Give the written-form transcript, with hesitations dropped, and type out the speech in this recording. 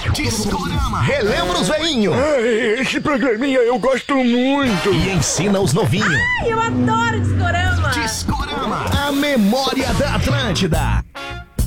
Discorama. Relembra os veinhos. Esse programinha eu gosto muito. E ensina os novinhos. Eu adoro Discorama. Discorama. A memória da Atlântida.